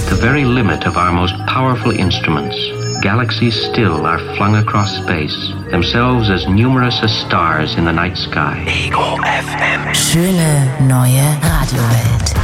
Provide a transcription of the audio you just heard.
the very limit of our most powerful instruments, galaxies still are flung across space, themselves as numerous as stars in the night sky. Ego FM. Schöne neue Radiowelt.